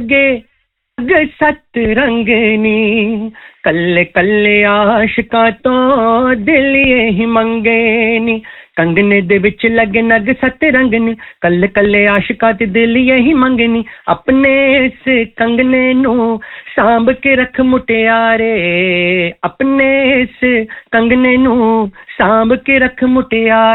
गे अग सत रंग नी कल्ले कल्ले आशिकां तो दिल यही मंगे नी कंगने दे विच लगे नग सत रंग नी कल्ले कल्ले आशिकां ते दिल यही मंगे नी अपने इस कंगने नू सांभ के रख मुटियारे अपने इस कंगने नू सांभ के रख मुटियारे